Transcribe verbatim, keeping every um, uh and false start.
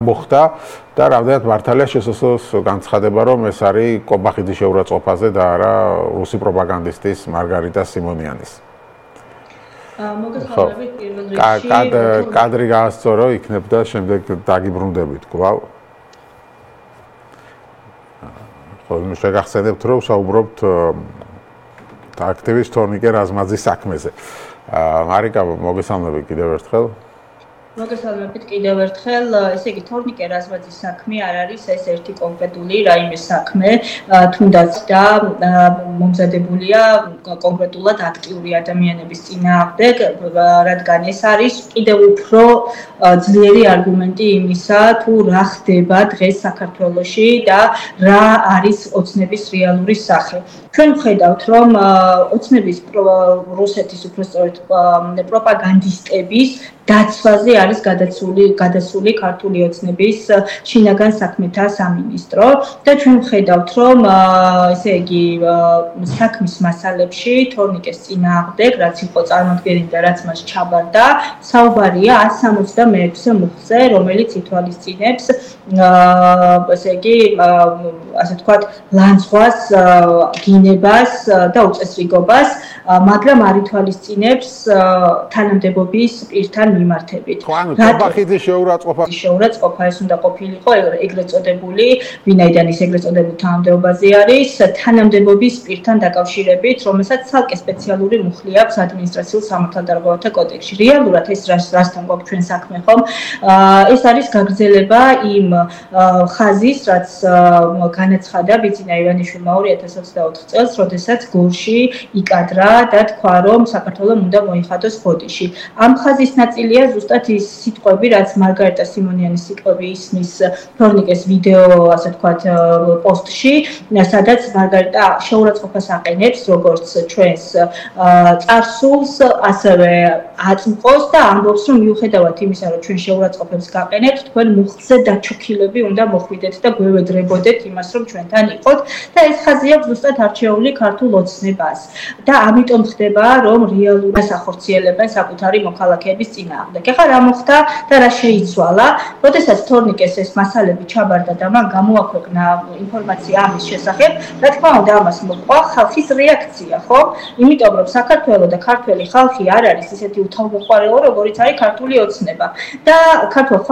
მოხდა და რამდენად მართალია შესაძლოა განცხადება, რომ ეს არის კობახიძის შეურაცხყოფაზე და არა რუსი პროპაგანდისტის მარგარიტა სიმონიანის. მოგესალმებით პირველ რიგში. კადრი გაასწორო, იქნებ და შემდეგ დაგიბრუნდებით კვლავ. ხო, შეგახსენებთ, რომ საუბრობთ აქტივისტ თორნიკე რაზმაძის საქმეზე. მარიკა, მოგესალმებით კიდევ ერთხელ. მოგესალმებით კიდევ ერთხელ. ესე იგი, თორნიკე რაზმაძის საქმე არ არის ეს ერთი კონკრეტული რაიმე საქმე, თუნდაც და მომზადებულია კონკრეტულად აქტიური ადამიანების წინააღმდეგ, რადგან ეს არის კიდევ უფრო ძლიერი არგუმენტი იმისა, თუ რა ხდება დღეს საქართველოში და რა არის ოცნების რეალური სახე. ჩვენ ვხედავთ, რომ ოცნების რუსეთის უბრალოდ პროპაგანდისტების დაცვაზე არის გადასული გადასული ქართული ოცნების შინაგან საქმეთა სამინისტრო და ჩვენ ვხედავთ, რომ ესე იგი საქმის მასალებში თორნიკეს წინააღმდეგ, რაც იყო წარმოდგენილი და რაც მას ჩაბარდა, საუბარია one seventy-six მუხლზე, რომელიც ითვალისწინებს ესე იგი ასე ვთქვათ, ლანძღვას, გინებას და უწესრიგობას, მაგრამ არ ითვალისწინებს თანამდებობის პირთან მიმართებით. ანუ კობახიძის შეურაცხყოფა შეურაცხყოფა ეს უნდა ყოფილიყო ეგრეთ წოდებული, ვინაიდან ის ეგრეთ წოდებულ თანამდებობაზე არის, თანამდებობის პირთან დაკავშირებით, რომელსაც ცალკე სპეციალური მუხლი აქვს ადმინისტრაციულ სამართალდარღვევათა კოდექსში. რეალურად ეს რასთან გვაქვს ჩვენ საქმე ხომ? ეს არის გაგრძელება იმ ხაზის, რაც განაცხადა ბიძინა ივანიშვილმა ორი ათას ოცდაოთხ წელს, როდესაც გორში იკადრა და თქვა, რომ საქართველოს უნდა მოიხადოს ბოდიში. ამ ხაზის ნაწილია ზუსტად ის სიტყვები, რაც მარგარიტა სიმონიანის სიტყვები ისმის თორნიკეს ვიდეო, ასე ვთქვათ, პოსტში, სადაც მარგარიტა შეურაცხყოფას აყენებს, როგორც ჩვენს წარსულს, ასევე აწმყოს და ამბობს, რომ მიუხედავად იმისა, რომ ჩვენ შეურაცხყოფებს გაყენებთ, თქვენ მუხლზე დაჩოქილები უნდა მოხვიდეთ და გვევედრებოდეთ იმას, რომ ჩვენთან იყოთ და ეს ხაზი აქვს ზუსტად არჩეული ქართულ ოცნებას. და ამიტომ ხდება, რომ რეალურად ახორციელებენ საკუთარი მოქალაქეების წინააღმდეგ. ეხლა რა მოხდა და რა შეიცვალა? როდესაც თორნიკეს ეს მასალები ჩაბარდა და მან გამოაქვეყნა ინფორმაცია ამის შესახებ, რა თქმა უნდა, ამას მოყვა ხალხის რეაქცია, ხო? იმიტომ რომ საქართველოს და ქართველი ხალხი არ არის ისეთი უთავმოყრალო, როგორიც არის ქართული ოცნება. და ქართულ